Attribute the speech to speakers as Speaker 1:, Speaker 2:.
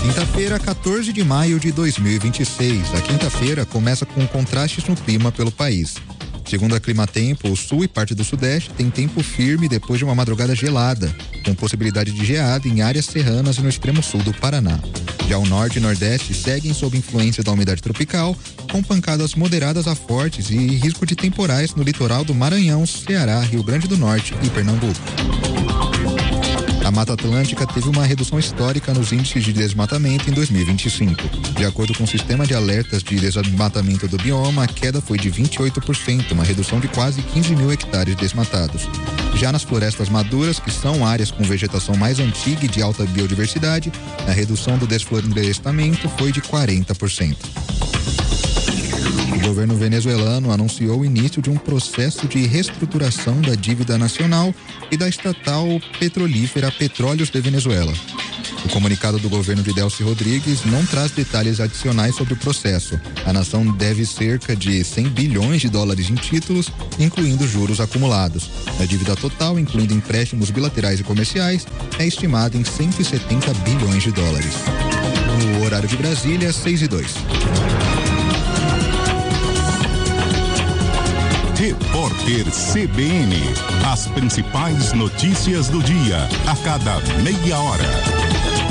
Speaker 1: Quinta-feira, 14 de maio de 2026. A quinta-feira começa com contrastes no clima pelo país. Segundo a Climatempo, o sul e parte do sudeste tem tempo firme depois de uma madrugada gelada, com possibilidade de geada em áreas serranas e no extremo sul do Paraná. Já o norte e nordeste seguem sob influência da umidade tropical, com pancadas moderadas a fortes e risco de temporais no litoral do Maranhão, Ceará, Rio Grande do Norte e Pernambuco. A Mata Atlântica teve uma redução histórica nos índices de desmatamento em 2025. De acordo com o sistema de alertas de desmatamento do bioma, a queda foi de 28%, uma redução de quase 15 mil hectares desmatados. Já nas florestas maduras, que são áreas com vegetação mais antiga e de alta biodiversidade, a redução do desflorestamento foi de 40%. O governo venezuelano anunciou o início de um processo de reestruturação da dívida nacional e da estatal petrolífera Petróleos de Venezuela. O comunicado do governo de Delcy Rodrigues não traz detalhes adicionais sobre o processo. A nação deve cerca de 100 bilhões de dólares em títulos, incluindo juros acumulados. A dívida total, incluindo empréstimos bilaterais e comerciais, é estimada em 170 bilhões de dólares. No horário de Brasília, 6:02.
Speaker 2: Repórter CBN. As principais notícias do dia, a cada meia hora.